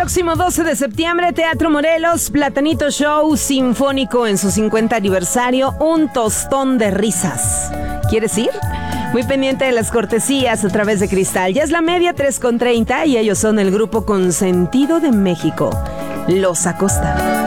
próximo 12 de septiembre, Teatro Morelos, Platanito Show Sinfónico en su 50 aniversario, un tostón de risas. ¿Quieres ir? Muy pendiente de las cortesías a través de Cristal. Ya es la media 3:30 y ellos son el grupo Consentido de México, Los Acosta.